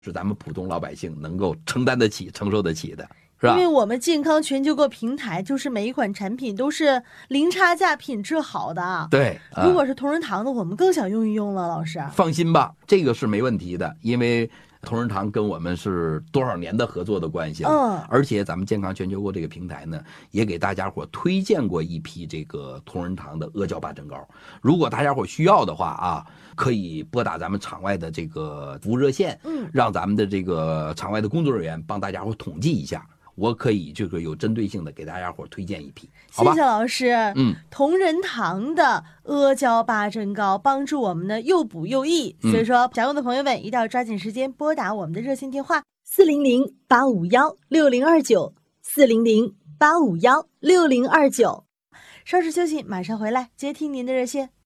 是咱们普通老百姓能够承担得起、承受得起的，是吧？ 因为我们健康全球购平台就是每一款产品都是零差价、品质好的。 对， 如果是同仁堂的，我们更想用一用了，老师。 放心吧，这个是没问题的，因为同仁堂跟我们是多少年的合作的关系了。而且咱们健康全球购这个平台呢，也给大家伙推荐过一批这个同仁堂的阿胶八珍膏。如果大家伙需要的话啊，可以拨打咱们场外的这个服务热线，让咱们的这个场外的工作人员帮大家伙统计一下。我可以这个有针对性的给大家伙推荐一批，好吧？ 谢谢老师。同仁堂的阿胶八珍膏帮助我们呢又补又益，所以说想用的朋友们一定要抓紧时间拨打我们的热线电话400-851-6029，400-851-6029。稍事休息，马上回来接听您的热线。